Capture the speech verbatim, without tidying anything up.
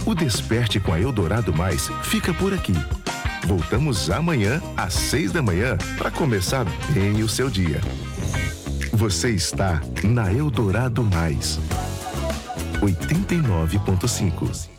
O Desperte com a Eldorado Mais fica por aqui. Voltamos amanhã às seis da manhã para começar bem o seu dia. Você está na Eldorado Mais. oitenta e nove ponto cinco.